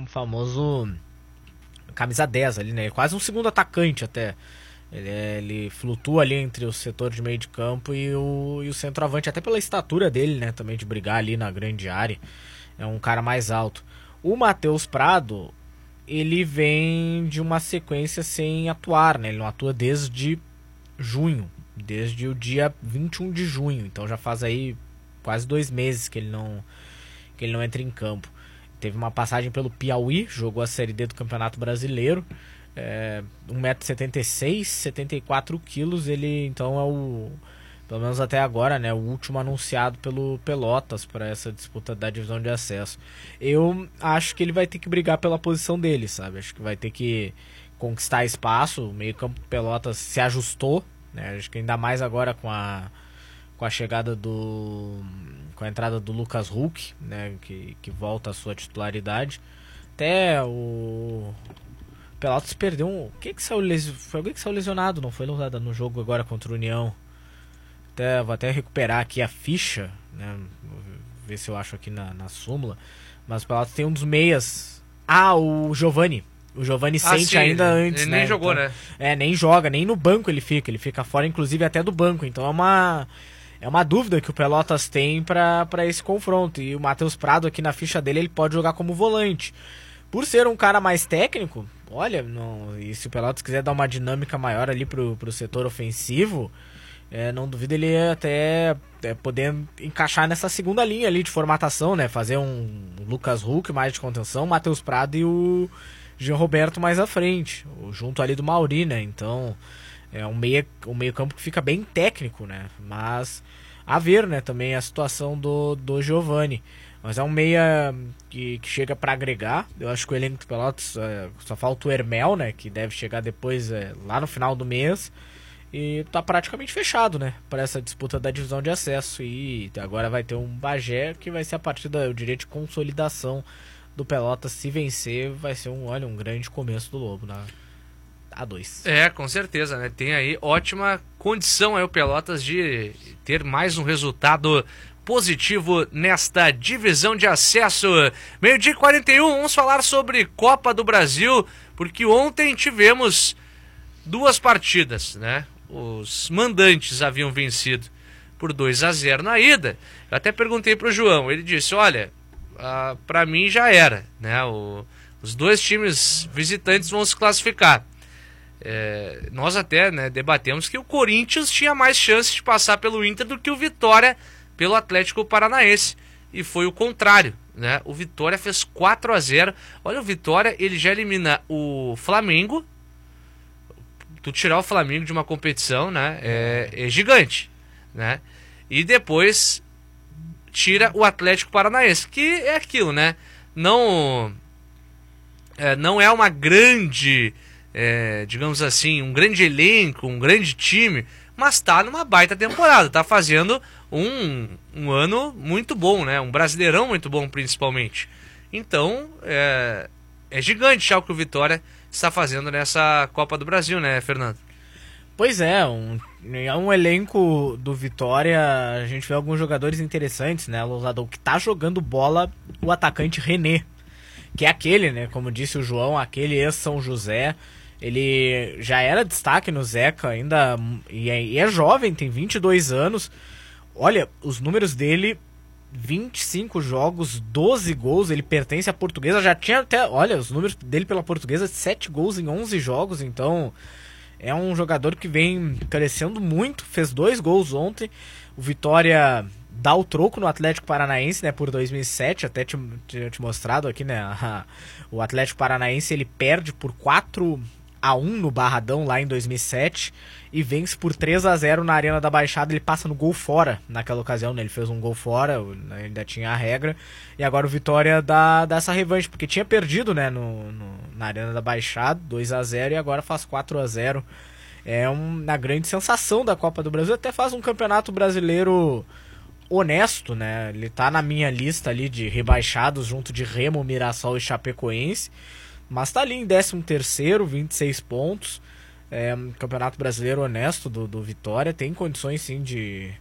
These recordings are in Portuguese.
um famoso camisa 10 ali, né? Quase um segundo atacante até. Ele flutua ali entre o setor de meio de campo e o centroavante, até pela estatura dele, né? Também de brigar ali na grande área. É um cara mais alto. O Matheus Prado, ele vem de uma sequência sem atuar, né? Ele não atua desde junho, desde o dia 21 de junho. Então já faz aí quase 2 meses que ele não entra em campo. Teve uma passagem pelo Piauí, jogou a Série D do Campeonato Brasileiro. 1,76m, 74kg, ele então é o, pelo menos até agora, né, o último anunciado pelo Pelotas para essa disputa da divisão de acesso. Eu acho que ele vai ter que brigar pela posição dele, sabe? Acho que vai ter que conquistar espaço. O meio campo do Pelotas se ajustou, né? Acho que ainda mais agora com a chegada com a entrada do Lucas Huck, né, que volta à sua titularidade. Até o Pelotas perdeu foi alguém que saiu lesionado, não foi usado no jogo agora contra o União. Vou até recuperar aqui a ficha, né? Vou ver se eu acho aqui na súmula. Mas o Pelotas tem um dos meias. O Giovani. O Giovani sente sim, ainda antes, ele né? Nem jogou, então, né? Nem joga, nem no banco ele fica fora, inclusive até do banco. Então é uma dúvida que o Pelotas tem para esse confronto. E o Matheus Prado aqui na ficha dele, ele pode jogar como volante. Por ser um cara mais técnico, olha, e se o Pelotas quiser dar uma dinâmica maior ali pro setor ofensivo, não duvido ele até poder encaixar nessa segunda linha ali de formatação, né? Fazer um Lucas Huck mais de contenção, Matheus Prado e o Jean Roberto mais à frente, junto ali do Mauri, né? Então é um meio campo que fica bem técnico, né? Mas a ver, né, também a situação do Giovani. Mas é um meia que chega para agregar. Eu acho que o elenco do Pelotas só falta o Hermel, né? Que deve chegar depois, lá no final do mês. E tá praticamente fechado, né? Para essa disputa da divisão de acesso. E agora vai ter um Bagé que vai ser a partida, eu diria, de consolidação do Pelotas. Se vencer, vai ser um grande começo do Lobo na A2. Com certeza, né? Tem aí ótima condição aí o Pelotas de ter mais um resultado positivo nesta divisão de acesso. 12h41, vamos falar sobre Copa do Brasil, porque ontem tivemos 2 partidas, né? Os mandantes haviam vencido por 2-0 na ida. Eu até perguntei pro João, ele disse, olha, pra mim já era, né? Os 2 times visitantes vão se classificar. Nós até, né, debatemos que o Corinthians tinha mais chance de passar pelo Inter do que o Vitória pelo Atlético Paranaense, e foi o contrário, né? O Vitória fez 4-0. Olha, o Vitória, ele já elimina o Flamengo. Tu tirar o Flamengo de uma competição, né, é gigante, né? E depois tira o Atlético Paranaense, que é aquilo, né? Não é uma grande, digamos assim, um grande elenco, um grande time, mas tá numa baita temporada, tá fazendo um ano muito bom, né? Um Brasileirão muito bom, principalmente. Então, é gigante já o que o Vitória está fazendo nessa Copa do Brasil, né, Fernando? Pois é, um elenco do Vitória, a gente vê alguns jogadores interessantes, né? O que tá jogando bola, o atacante René, que é aquele, né? Como disse o João, aquele ex-São José. Ele já era destaque no Zeca ainda, e é jovem, tem 22 anos. Olha, os números dele, 25 jogos, 12 gols, ele pertence à Portuguesa, já tinha até, olha, os números dele pela Portuguesa, 7 gols em 11 jogos, então é um jogador que vem crescendo muito, fez 2 gols ontem. O Vitória dá o troco no Atlético Paranaense, né, por 2007, até tinha te mostrado aqui, né, o Atlético Paranaense, ele perde por 4-1 no Barradão lá em 2007 e vence por 3-0 na Arena da Baixada. Ele passa no gol fora naquela ocasião, né? Ele fez um gol fora, ainda tinha a regra, e agora o Vitória dá essa revanche, porque tinha perdido, né, na Arena da Baixada 2-0 e agora faz 4-0. É uma grande sensação da Copa do Brasil, até faz um campeonato brasileiro honesto, né? Ele tá na minha lista ali de rebaixados junto de Remo, Mirassol e Chapecoense, mas tá ali em 13º, 26 pontos. É um campeonato brasileiro honesto do Vitória, tem condições sim de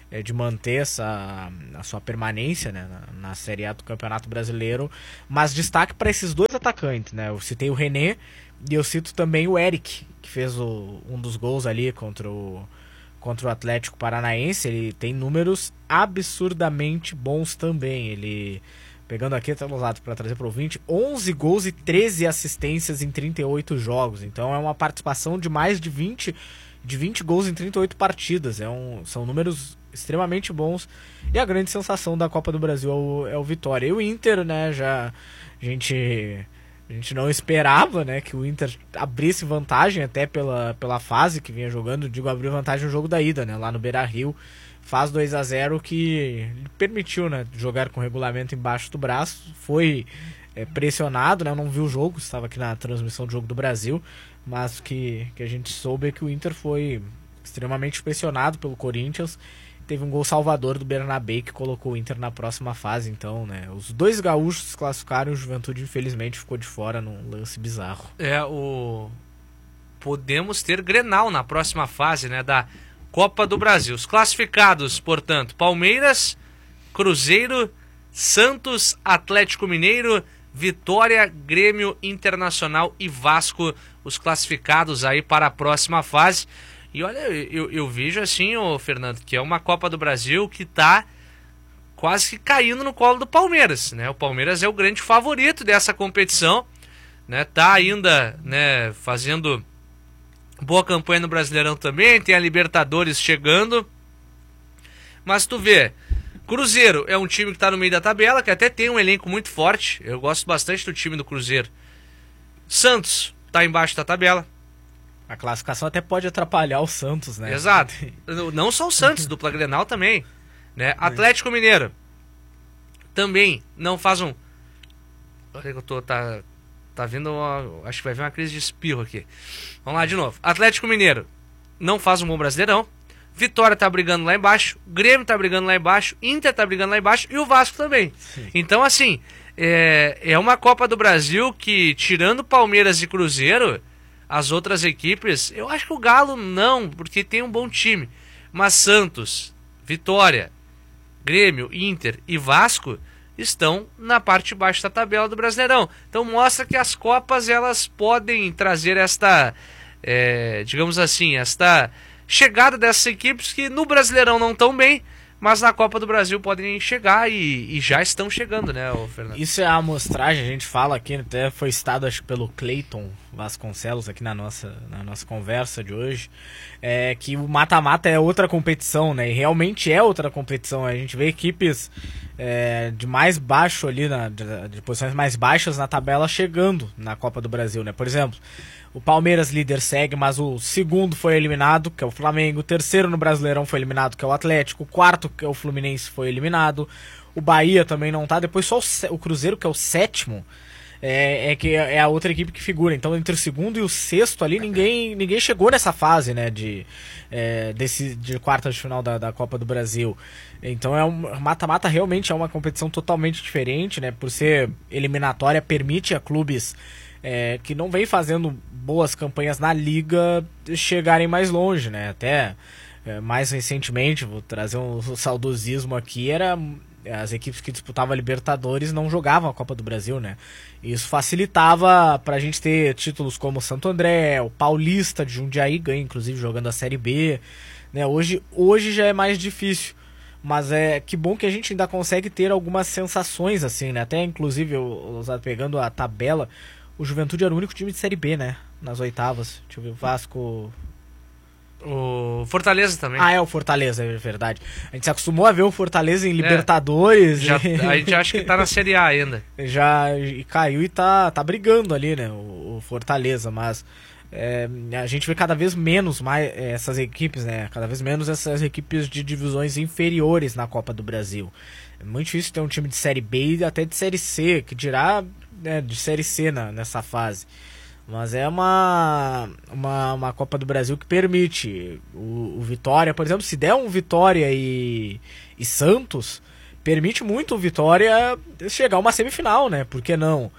de manter a sua permanência, né, na Série A do Campeonato Brasileiro, mas destaque para esses dois atacantes, né? Eu citei o René e eu cito também o Eric, que fez um dos gols ali contra o Atlético Paranaense. Ele tem números absurdamente bons também. Ele, pegando aqui até no lado para trazer para o ouvinte, 11 gols e 13 assistências em 38 jogos. Então é uma participação de mais de 20 gols em 38 partidas. São números extremamente bons. E a grande sensação da Copa do Brasil é o Vitória. E o Inter, né, a gente não esperava, né, que o Inter abrisse vantagem até pela fase que vinha jogando. Digo, abriu vantagem no jogo da ida, né, lá no Beira-Rio. Faz 2-0 que lhe permitiu, né, jogar com o regulamento embaixo do braço. Foi pressionado, né, eu não vi o jogo, estava aqui na transmissão do Jogo do Brasil, mas que a gente soube é que o Inter foi extremamente pressionado pelo Corinthians. Teve um gol salvador do Bernabé que colocou o Inter na próxima fase. Então, né, os dois gaúchos se classificaram e o Juventude infelizmente ficou de fora num lance bizarro. Podemos ter Grenal na próxima fase, né, da Copa do Brasil. Os classificados, portanto, Palmeiras, Cruzeiro, Santos, Atlético Mineiro, Vitória, Grêmio, Internacional e Vasco, os classificados aí para a próxima fase. E olha, eu vejo assim, Fernando, que é uma Copa do Brasil que está quase que caindo no colo do Palmeiras, né? O Palmeiras é o grande favorito dessa competição, né? Tá ainda, né, fazendo boa campanha no Brasileirão também, tem a Libertadores chegando. Mas tu vê, Cruzeiro é um time que está no meio da tabela, que até tem um elenco muito forte. Eu gosto bastante do time do Cruzeiro. Santos está embaixo da tabela. A classificação até pode atrapalhar o Santos, né? Exato. Não só o Santos, dupla Grenal também, né? Atlético Mineiro também não faz um... Olha que eu tô... Tá vindo acho que vai vir uma crise de espirro aqui. Vamos lá de novo. Atlético Mineiro não faz um bom Brasileirão. Vitória tá brigando lá embaixo. Grêmio tá brigando lá embaixo. Inter tá brigando lá embaixo. E o Vasco também. Sim. Então, assim, é uma Copa do Brasil que, tirando Palmeiras e Cruzeiro, as outras equipes, eu acho que o Galo não, porque tem um bom time. Mas Santos, Vitória, Grêmio, Inter e Vasco estão na parte de baixo da tabela do Brasileirão. Então mostra que as Copas, elas podem trazer esta, digamos assim, esta chegada dessas equipes que no Brasileirão não estão bem, mas na Copa do Brasil podem chegar e já estão chegando, né, Fernando? Isso é a amostragem, a gente fala aqui, até foi citado acho que pelo Cleiton Vasconcelos aqui na nossa conversa de hoje, que o mata-mata é outra competição, né, e realmente é outra competição. A gente vê equipes de mais baixo ali, de posições mais baixas na tabela chegando na Copa do Brasil, né, por exemplo... O Palmeiras líder segue, mas o segundo foi eliminado, que é o Flamengo. O terceiro no Brasileirão foi eliminado, que é o Atlético. O quarto, que é o Fluminense, foi eliminado. O Bahia também não tá. Depois só o Cruzeiro, que é o sétimo, que é a outra equipe que figura. Então entre o segundo e o sexto ali, ninguém chegou nessa fase, né, de quarta de final da Copa do Brasil. Então mata-mata realmente é uma competição totalmente diferente, né, por ser eliminatória, permite a clubes... que não vem fazendo boas campanhas na liga chegarem mais longe, né? Até mais recentemente, vou trazer um saudosismo aqui, as equipes que disputavam a Libertadores não jogavam a Copa do Brasil, né? Isso facilitava pra gente ter títulos como o Santo André, o Paulista de Jundiaí ganha, inclusive jogando a Série B, né? Hoje já é mais difícil, mas que bom que a gente ainda consegue ter algumas sensações assim, né? Até inclusive, pegando a tabela, o Juventude era o único time de Série B, né? Nas oitavas. Deixa eu ver, o Vasco... O Fortaleza também. O Fortaleza, é verdade. A gente se acostumou a ver o Fortaleza em Libertadores. A gente acha que tá na Série A ainda. E caiu e tá brigando ali, né? O Fortaleza, mas... a gente vê cada vez menos essas equipes, né? Cada vez menos essas equipes de divisões inferiores na Copa do Brasil. É muito difícil ter um time de Série B e até de Série C, que dirá... de Série C nessa fase. Mas é uma Copa do Brasil que permite o Vitória, por exemplo, se der um Vitória e Santos, permite muito o Vitória chegar a uma semifinal, né? Por que não?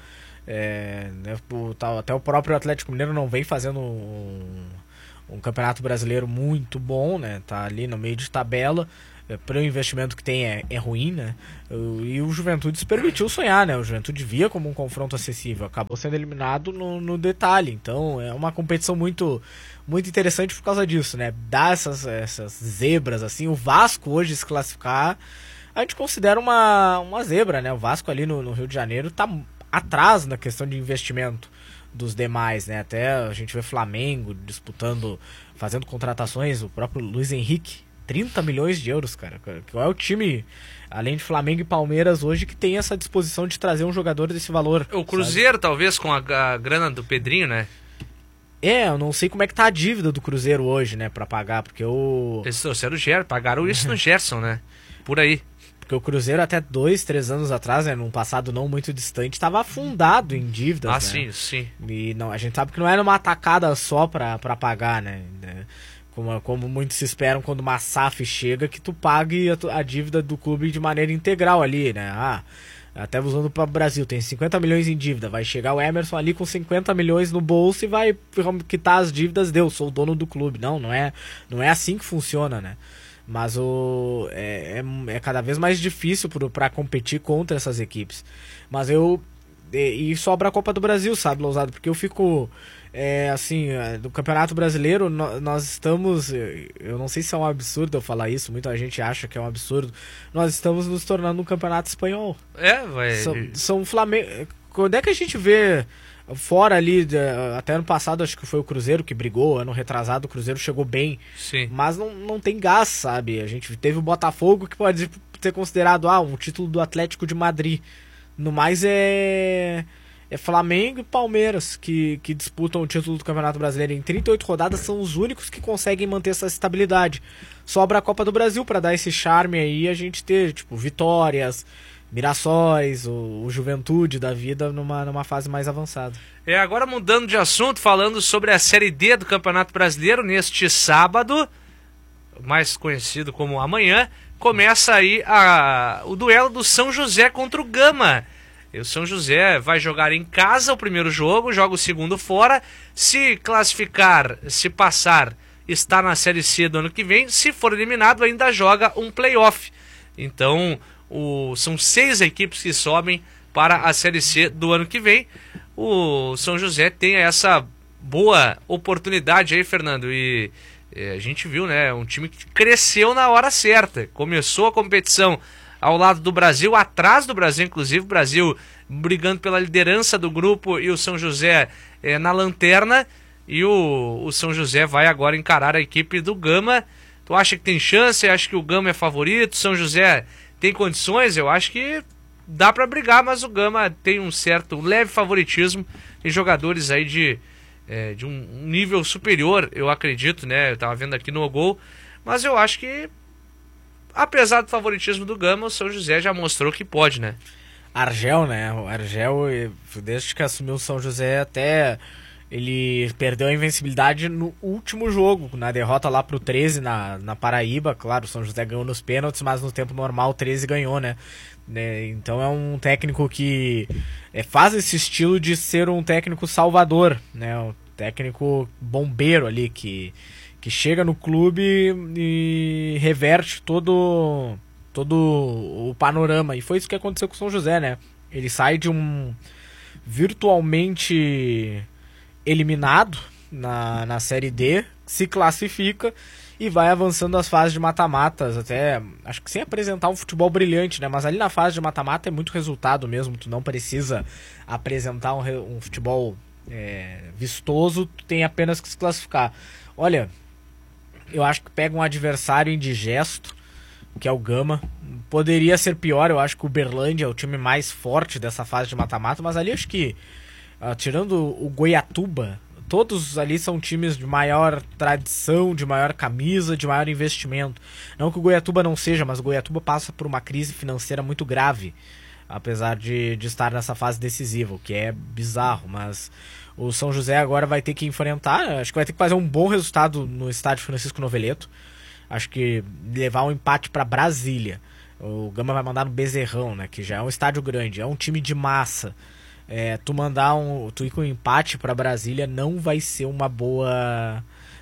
Até o próprio Atlético Mineiro não vem fazendo um campeonato brasileiro muito bom, né? Tá ali no meio de tabela. para o investimento que tem é ruim, né? E o Juventude se permitiu sonhar, né? O Juventude via como um confronto acessível, acabou sendo eliminado no detalhe. Então é uma competição muito, muito interessante por causa disso, né? Dá essas zebras, assim. O Vasco hoje se classificar, a gente considera uma zebra, né? O Vasco ali no Rio de Janeiro tá atrás na questão de investimento dos demais, né? Até a gente vê Flamengo disputando, fazendo contratações, o próprio Luiz Henrique, 30 milhões de euros, cara. Qual é o time, além de Flamengo e Palmeiras hoje, que tem essa disposição de trazer um jogador desse valor? O Cruzeiro, sabe? Talvez, com a grana do Pedrinho, né? Eu não sei como é que tá a dívida do Cruzeiro hoje, né, pra pagar, porque Eles trouxeram o Gerson, pagaram isso no Gerson, né? Por aí. Porque o Cruzeiro até 2-3 anos atrás, né, num passado não muito distante, estava afundado em dívidas, né? Sim, sim. E não, a gente sabe que não era uma atacada só pra pagar, né? Como muitos se esperam quando uma SAF chega, que tu pague a dívida do clube de maneira integral ali, né? Até usando para o Brasil, tem 50 milhões em dívida, vai chegar o Emerson ali com 50 milhões no bolso e vai quitar as dívidas, sou o dono do clube. Não é assim que funciona, né? Mas é cada vez mais difícil para competir contra essas equipes. Mas e sobra a Copa do Brasil, sabe, Lousado? Porque eu fico, do Campeonato Brasileiro, nós estamos, eu não sei se é um absurdo eu falar isso, muita gente acha que é um absurdo, nós estamos nos tornando um campeonato espanhol. São Flamengo. Quando é que a gente vê fora ali, até ano passado acho que foi o Cruzeiro que brigou, ano retrasado o Cruzeiro chegou bem. Sim. Mas não tem gás, sabe? A gente teve o Botafogo, que pode ser considerado um título do Atlético de Madrid. No mais é Flamengo e Palmeiras que disputam o título do Campeonato Brasileiro. Em 38 rodadas são os únicos que conseguem manter essa estabilidade. Sobra a Copa do Brasil para dar esse charme aí, a gente ter tipo Vitórias, Mirassóis, o Juventude da vida numa fase mais avançada. Agora mudando de assunto, falando sobre a Série D do Campeonato Brasileiro, neste sábado, mais conhecido como amanhã, começa aí o duelo do São José contra o Gama. E o São José vai jogar em casa o primeiro jogo, joga o segundo fora. Se classificar, se passar, está na Série C do ano que vem. Se for eliminado, ainda joga um playoff. Então, são 6 equipes que sobem para a Série C do ano que vem. O São José tem essa boa oportunidade aí, Fernando, e a gente viu, né, um time que cresceu na hora certa. Começou a competição ao lado do Brasil, atrás do Brasil, inclusive, o Brasil brigando pela liderança do grupo e o São José na lanterna. E o São José vai agora encarar a equipe do Gama. Tu acha que tem chance? Acha que o Gama é favorito? São José tem condições? Eu acho que dá para brigar, mas o Gama tem um leve favoritismo. Tem jogadores aí de um nível superior, eu acredito, né? Eu tava vendo aqui no Gol. Mas eu acho que, apesar do favoritismo do Gama, o São José já mostrou que pode, né? Argel, né? O Argel, desde que assumiu o São José, até ele perdeu a invencibilidade no último jogo, na derrota lá pro 13 na Paraíba. Claro, o São José ganhou nos pênaltis, mas no tempo normal o 13 ganhou, né? Então é um técnico que faz esse estilo de ser um técnico salvador, né? Um técnico bombeiro ali que chega no clube e reverte todo o panorama. E foi isso que aconteceu com o São José, né? Ele sai de um virtualmente eliminado na Série D, se classifica e vai avançando as fases de mata-matas, até acho que sem apresentar um futebol brilhante, né? Mas ali na fase de mata-mata é muito resultado mesmo, tu não precisa apresentar um futebol vistoso, tu tem apenas que se classificar. Olha, eu acho que pega um adversário indigesto, que é o Gama. Poderia ser pior, eu acho que o Uberlândia é o time mais forte dessa fase de mata-mata, mas ali acho que, tirando o Goiatuba, todos ali são times de maior tradição, de maior camisa, de maior investimento. Não que o Goiatuba não seja, mas o Goiatuba passa por uma crise financeira muito grave, apesar de estar nessa fase decisiva, o que é bizarro. Mas o São José agora vai ter que enfrentar, acho que vai ter que fazer um bom resultado no estádio Francisco Noveleto. Acho que levar um empate para Brasília. O Gama vai mandar no Bezerrão, né, que já é um estádio grande, é um time de massa. Tu ir com um empate para Brasília não vai ser uma boa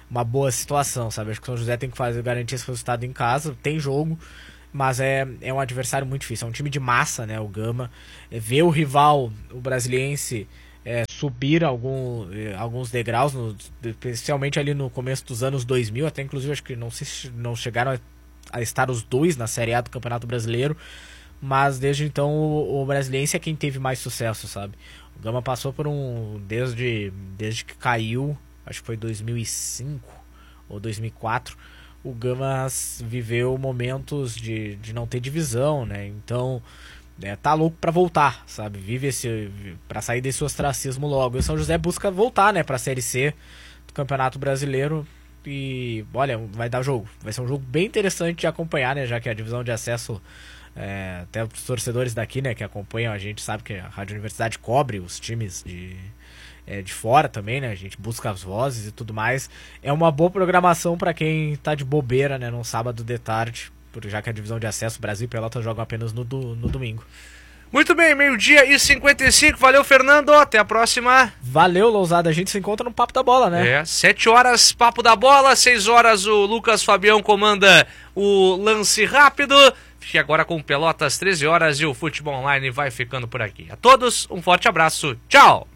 uma boa situação, sabe? Acho que o São José tem que garantir esse resultado em casa, tem jogo, mas é um adversário muito difícil. É um time de massa, né? O Gama. Ver o rival, o Brasiliense, subir alguns degraus, especialmente ali no começo dos anos 2000, até inclusive acho que não sei se não chegaram a estar os dois na Série A do Campeonato Brasileiro, mas desde então o Brasiliense é quem teve mais sucesso, sabe? O Gama passou por desde que caiu, acho que foi 2005 ou 2004, o Gama viveu momentos de não ter divisão, né? Então tá louco pra voltar, sabe? Pra sair desse ostracismo logo. E o São José busca voltar, né, pra Série C do Campeonato Brasileiro. E olha, vai dar jogo. Vai ser um jogo bem interessante de acompanhar, né? Já que a divisão de acesso, até os torcedores daqui, né, que acompanham a gente, sabe que a Rádio Universidade cobre os times de fora também, né? A gente busca as vozes e tudo mais. É uma boa programação pra quem tá de bobeira, né, num sábado de tarde, já que a divisão de acesso Brasil e Pelotas jogam apenas no domingo. Muito bem, 12:55. Valeu, Fernando. Até a próxima. Valeu, Lousada. A gente se encontra no Papo da Bola, né? 7 horas, Papo da Bola. 6 horas, o Lucas Fabião comanda o lance rápido. Fique agora com Pelotas, 13 horas, e o Futebol Online vai ficando por aqui. A todos, um forte abraço. Tchau!